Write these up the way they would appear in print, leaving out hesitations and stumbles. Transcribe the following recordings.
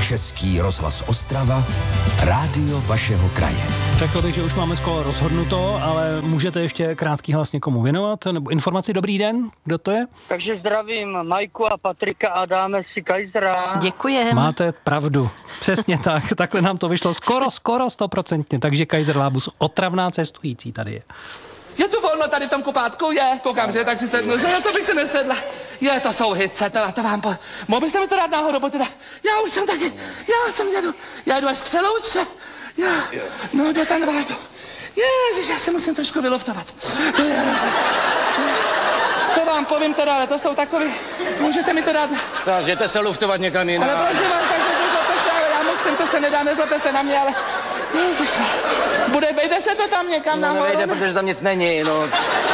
Český rozhlas Ostrava, rádio vašeho kraje. Řekl bych, že už máme skoro rozhodnuto, ale můžete ještě krátký hlas někomu věnovat? Nebo informaci? Dobrý den, kdo to je? Takže zdravím Majku a Patrika a dáme si Kaisera. Děkujem. Máte pravdu. Přesně tak. Takhle nám to vyšlo skoro 100%. Takže Kaiser Lábus, otravná cestující tady je. Je tu volno tady v tom kupátku? Je, koukám, že tak si sednu, že co bych si nesedla. Je, to jsou hice, to vám mohl byste mi to dát náhodou, teda. Já už jsem taky, já jdu až z Přelouče. No, do Tanvaldu. Ježiš, já se musím trošku vyluftovat. To je hrozné. To vám povím teda, ale to jsou takový, můžete mi to dát? Jděte se luftovat někam jinam. Ale prosím vás, takže nezlobte se, ale já musím, to se nedá, nezlobte se na mě, ale... Ježiš, vejde se to tam někam nahoru? Nevejde, protože tam nic není, no.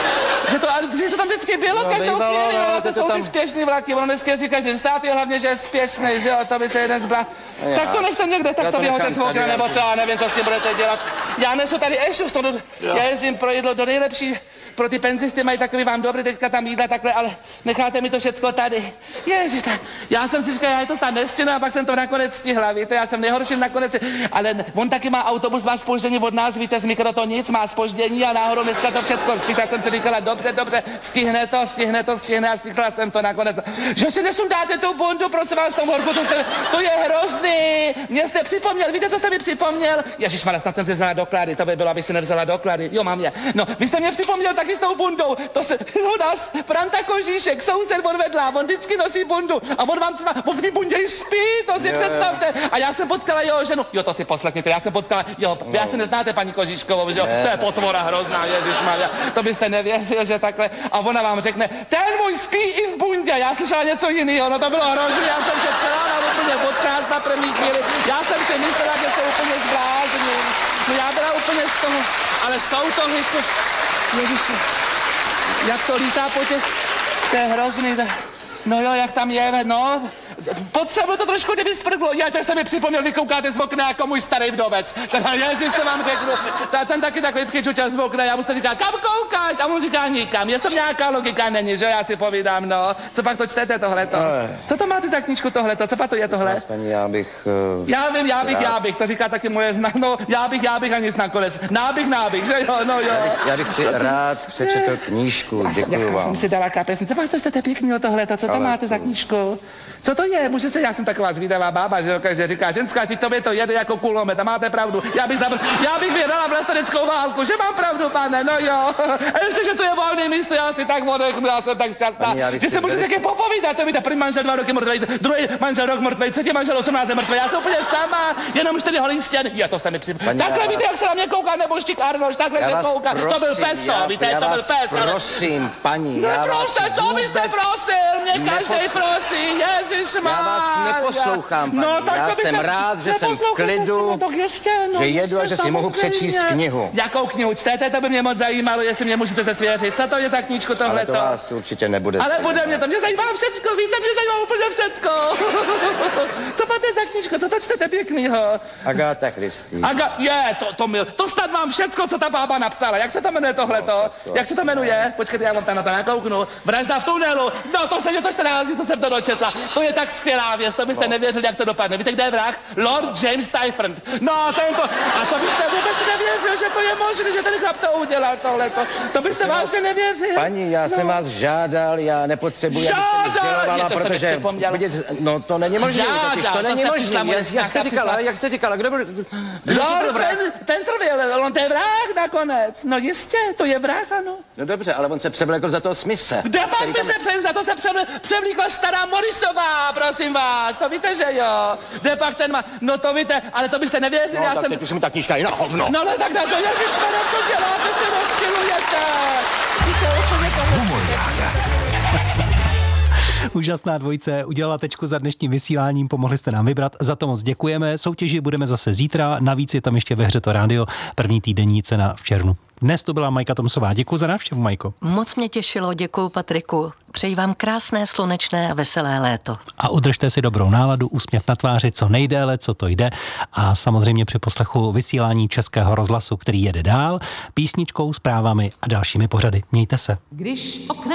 Že to tam vždycky bylo každou chvíli, ale to jsou ty spěšný vlaky, ono dneska jezdí každý 10. hlavně, že je spěšný, že jo, to by se jeden zbral. Tak to nechte někde, tak to běhote z okna, nebo co, já nevím, co s tím budete dělat. Já nesu tady já jezdím pro jídlo do nejlepší, pro ty penzisty mají takový vám dobrý, teďka tam jídla takhle, ale necháte mi to všecko tady. Ježiš, tak já jsem si říkal, já to snad nestihnu a pak jsem to nakonec stihla, víte, já jsem nejhorší nakonec, ale on taky má autobus, má zpoždění od nás, víte, z mikro to nic, má zpoždění a náhodou dneska to všecko stihla, jsem si říkala, dobře, stihne a stihla jsem to nakonec. Že si nesundáte tu bundu, prosím vás, tom horku, to je hrozný, mě jste připomněl, víte, co jste mi připomněl? Ježišmarja, snad jsem si vzala doklady, to by bylo, abych si nevzala doklady, jo, mám je. No, vy jste mě připomněl taky s tou bundou, to se u nás Franta Kožíšek, soused odvedla, on vždycky nosí bundu a on vám třeba, on v té bundě spí, to si představte. A já jsem potkala jeho ženu, jo, to si poslechněte, já jsem potkala, jo, vy asi neznáte paní Kožíškovou, že jo, to je potvora hrozná, ježišmarja, to byste nevěřil, že takhle, a ona vám řekne, ten můj spí i v bundě, já slyšela něco jiného, no to bylo hrozné, já jsem se celá na úplně podcast na první chvíli, já jsem si myslela, že se úplně zblázním, no já byla úplně z toho, ale jsou to hice, ježiši, jak to lítá po těch, to je hrozný, no jo, jak tam je, no, potřebuji to trošku, kdyby sprglo. Já teď jste mi připomněl, vy koukáte z okna jako můj starý vdovec. Teda ježiš, to vám řeknu. Ten taky takový vždycky čučel z okna, já mu se říká, kam koukáš? A on říká, nikam. Je to nějaká logika, není, že já si povídám, no. Co pak to čtete tohleto? Co to máte za knížku tohleto? Co pak to je tohle? Paní, já bych, to říká taky moje no, já bych a nic nakonec. Nábych, že jo, no jo. Já bych si rád přečetl knížku, děkuju vám. Já jsem si dala kapesnice, co pak to jste pěkný tohleto, co to máte za knížku? Co to je? Já jsem taková zvídavá bába, že každý říká, ženská, ti tobě to jede jako kulomet a máte pravdu. Já bych vědala vlasteneckou válku, že mám pravdu, pane, no jo. A ještě, že tu je volné místo, já si tak odechnu, já jsem tak šťastná, že se můžete taky popovídat, to víte, první manžel 2 roky mrtvej, druhý manžel rok mrtvej, třetí manžel 18 mrtvej, já jsem úplně sama, jenom 4 holý stěn. Jo, to jste mi připomněl. Takhle víte, jak se na mě kouká Neboštík Arnoš, takhle se kouká. To byl pes, to, víte, to byl pes. Prosím, paní. Neproste, co byste prosil? Mě každý prosí, ježišmarja. Já vás neposlouchám, paní. No, tak já jsem rád, že jsem v klidu, že jedu a že si mohu přečíst knihu. Jakou knihu čtete, to by mě moc zajímalo, jestli mě můžete se svěřit. Co to je za knížku tohleto? Ale to vás určitě nebude. Ale bude mě to, mě zajímá všecko, víte, mě zajímá úplně všecko. Co to je za knížku, co to čtete pěknýho? Agáta Christie. To snad mám všecko, co ta bába napsala. Jak se to jmenuje tohleto? Jak se to jmenuje? Počkejte, já vám tam na to nakouknu. Vražda v tunelu. No, to se mě to 14 dní, co jsem to dočetla. To je tak skvělá věc, to byste nevěřili, jak to dopadne. Víte, kde je vrah? Lord James Typhon. No, tento. A to byste vůbec nevěřili, že to je možné, že ten chlap to udělal tohleto. To byste vážně nevěřili. Paní, já jsem vás žádal, já nepotřebuji, abyste mi sdělovala, protože no to není možné, to není možné. Jak jste říkala, kdo byl? Lord Pentrville, on to je vrah nakonec. No jistě, to je vrah, ano. No dobře, ale on se převlékl za toho Smise. Kde pak by se za to se převlíkla stará Morrisová, prosím vás, to víte, že jo. Kde pak ten má, no to víte, ale to byste nevěřili, no, tak teď už mi ta knížka je na hovno. No tak to ježišmarja, co děláte, se rozčilujete. Úžasná dvojice, udělala tečku za dnešním vysíláním, pomohli jste nám vybrat, za to moc děkujeme. Soutěži budeme zase zítra, navíc je tam ještě ve hře to rádio, první týdenní cena v červnu. Dnes to byla Majka Tomsová. Děkuji za návštěvu, Majko. Moc mě těšilo, děkuji Patriku. Přeji vám krásné, slunečné a veselé léto. A udržte si dobrou náladu, úsměv na tváři co nejdéle, co to jde. A samozřejmě při poslechu vysílání Českého rozhlasu, který jede dál, písničkou, zprávami a dalšími pořady. Mějte se. Když oknem